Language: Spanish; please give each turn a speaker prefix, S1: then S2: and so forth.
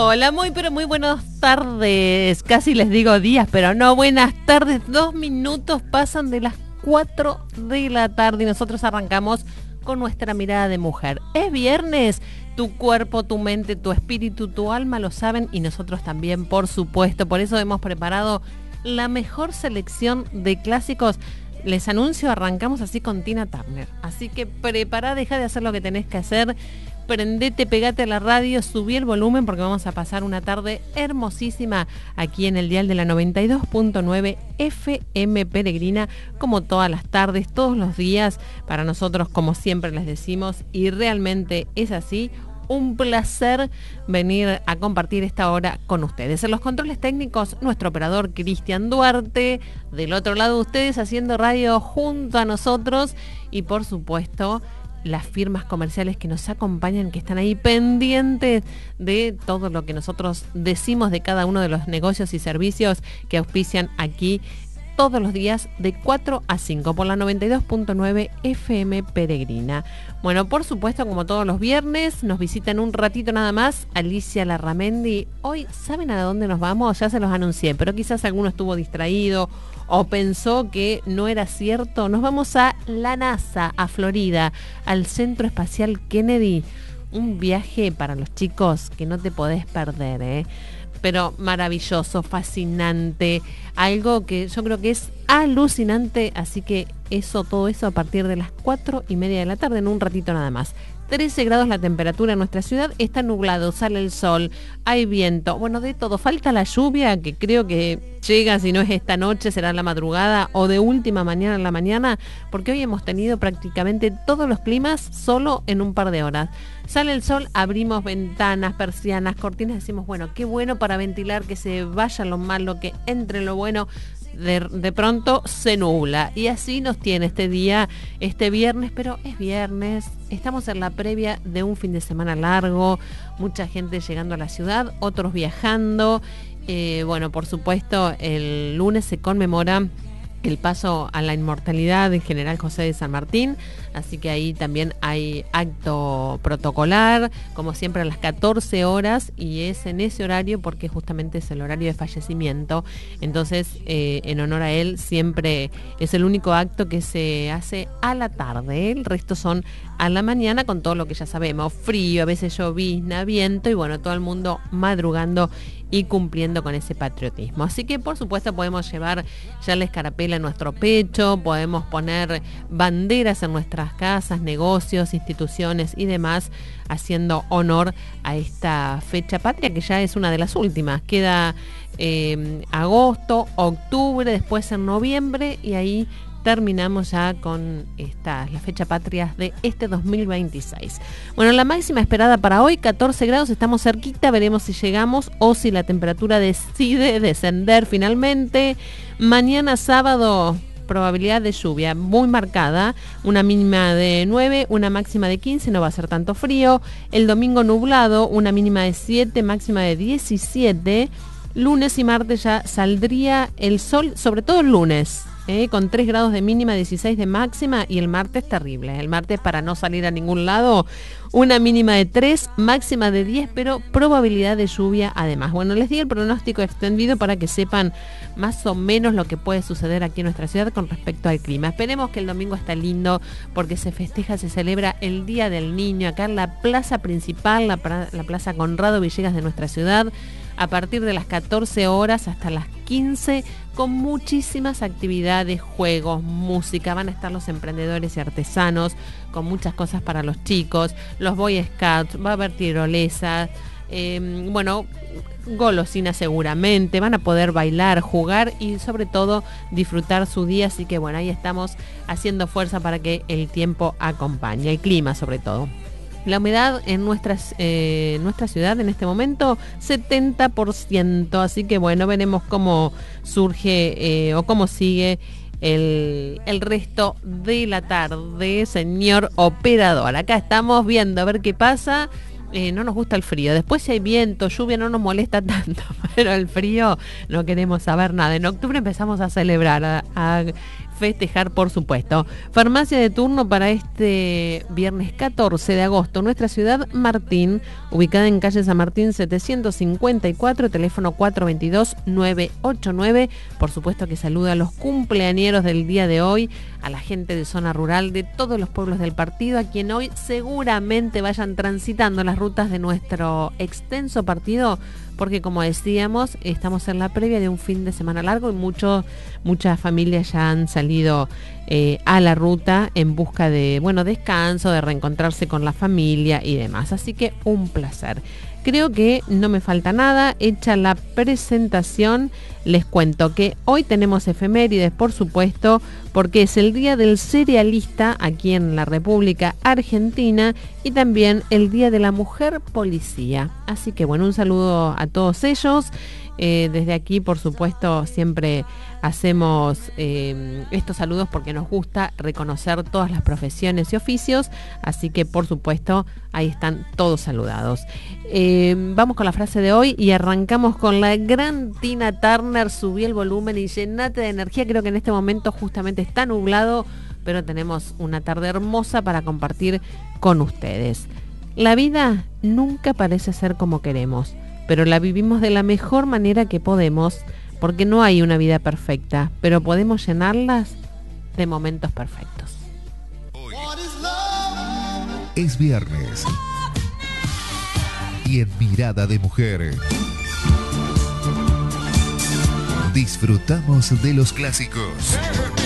S1: Hola, muy pero muy buenas tardes. Casi les digo días, pero no, buenas tardes. 2 minutos pasan de las 4 de la tarde y nosotros arrancamos con nuestra mirada de mujer. Es viernes, tu cuerpo, tu mente, tu espíritu, tu alma lo saben y nosotros también, por supuesto. Por eso hemos preparado la mejor selección de clásicos. Les anuncio, arrancamos así con Tina Turner. Así que prepará, deja de hacer lo que tenés que hacer. Prendete, pegate a la radio, subí el volumen porque vamos a pasar una tarde hermosísima aquí en el dial de la 92.9 FM Peregrina, como todas las tardes, todos los días, para nosotros, como siempre les decimos, y realmente es así. Un placer venir a compartir esta hora con ustedes. En los controles técnicos, nuestro operador Cristian Duarte. Del otro lado, ustedes haciendo radio junto a nosotros. Y por supuesto, las firmas comerciales que nos acompañan, que están ahí pendientes de todo lo que nosotros decimos de cada uno de los negocios y servicios que auspician aquí todos los días de 4 a 5 por la 92.9 FM Peregrina. Bueno, por supuesto, como todos los viernes, nos visitan un ratito nada más Alicia Larramendi. Hoy, ¿saben a dónde nos vamos? Ya se los anuncié, pero quizás alguno estuvo distraído o pensó que no era cierto. Nos vamos a la NASA, a Florida, al Centro Espacial Kennedy. Un viaje para los chicos que no te podés perder, ¿eh? Pero maravilloso, fascinante, algo que yo creo que es alucinante, así que todo eso a partir de las 4:30 de la tarde, en un ratito nada más. 13 grados la temperatura en nuestra ciudad, está nublado, sale el sol, hay viento, bueno, de todo. Falta la lluvia, que creo que llega, si no es esta noche, será en la madrugada o de última mañana en la mañana, porque hoy hemos tenido prácticamente todos los climas solo en un par de horas. Sale el sol, abrimos ventanas, persianas, cortinas, decimos, bueno, qué bueno para ventilar, que se vaya lo malo, que entre lo bueno. De pronto se nubla y así nos tiene este día, este viernes, pero es viernes, estamos en la previa de un fin de semana largo, mucha gente llegando a la ciudad, otros viajando. Bueno, por supuesto, el lunes se conmemora el paso a la inmortalidad del general José de San Martín, así que ahí también hay acto protocolar, como siempre a las 14 horas, y es en ese horario porque justamente es el horario de fallecimiento. Entonces, en honor a él, siempre es el único acto que se hace a la tarde, ¿eh? El resto son a la mañana, con todo lo que ya sabemos, frío, a veces llovizna, viento, y bueno, todo el mundo madrugando y cumpliendo con ese patriotismo. Así que, por supuesto, podemos llevar ya la escarapela en nuestro pecho, podemos poner banderas en nuestras casas, negocios, instituciones y demás, haciendo honor a esta fecha patria, que ya es una de las últimas. Queda agosto, octubre, después en noviembre, y ahí terminamos ya con la fecha patria de este 2026. Bueno, la máxima esperada para hoy, 14 grados, estamos cerquita, veremos si llegamos o si la temperatura decide descender finalmente. Mañana sábado, probabilidad de lluvia muy marcada, una mínima de 9, una máxima de 15, no va a ser tanto frío. El domingo nublado, una mínima de 7, máxima de 17. Lunes y martes ya saldría el sol, sobre todo el lunes, con 3 grados de mínima, 16 de máxima, y el martes terrible. El martes, para no salir a ningún lado, una mínima de 3, máxima de 10, pero probabilidad de lluvia además. Bueno, les di el pronóstico extendido para que sepan más o menos lo que puede suceder aquí en nuestra ciudad con respecto al clima. Esperemos que el domingo está lindo porque se festeja, se celebra el Día del Niño acá en la plaza principal, la plaza Conrado Villegas de nuestra ciudad, a partir de las 14 horas hasta las 15, con muchísimas actividades, juegos, música. Van a estar los emprendedores y artesanos con muchas cosas para los chicos, los Boy Scouts, va a haber tirolesas, bueno, golosinas seguramente, van a poder bailar, jugar y sobre todo disfrutar su día. Así que bueno, ahí estamos haciendo fuerza para que el tiempo acompañe, el clima sobre todo. La humedad en nuestra ciudad en este momento, 70%. Así que bueno, veremos cómo surge o cómo sigue el resto de la tarde, señor operador. Acá estamos viendo a ver qué pasa. No nos gusta el frío. Después, si hay viento, lluvia, no nos molesta tanto, pero el frío no queremos saber nada. En octubre empezamos a celebrar, a festejar, por supuesto. Farmacia de turno para este viernes 14 de agosto. Nuestra ciudad, Martín, ubicada en calle San Martín 754, teléfono 422-989. Por supuesto que saluda a los cumpleañeros del día de hoy, a la gente de zona rural, de todos los pueblos del partido, a quien hoy seguramente vayan transitando las rutas de nuestro extenso partido, porque como decíamos, estamos en la previa de un fin de semana largo y muchas familias ya han salido a la ruta en busca de, descanso, de reencontrarse con la familia y demás. Así que un placer. Creo que no me falta nada. Hecha la presentación, les cuento que hoy tenemos efemérides, por supuesto, porque es el Día del Cerealista aquí en la República Argentina y también el Día de la Mujer Policía. Así que un saludo a todos ellos. Desde aquí, por supuesto, siempre hacemos estos saludos porque nos gusta reconocer todas las profesiones y oficios, así que, por supuesto, ahí están todos saludados. Vamos con la frase de hoy y arrancamos con la gran Tina Turner. Subí el volumen y llenate de energía. Creo que en este momento justamente está nublado, pero tenemos una tarde hermosa para compartir con ustedes. La vida nunca parece ser como queremos, pero la vivimos de la mejor manera que podemos, porque no hay una vida perfecta, pero podemos llenarlas de momentos perfectos.
S2: Hoy es viernes y en Mirada de Mujer disfrutamos de los clásicos.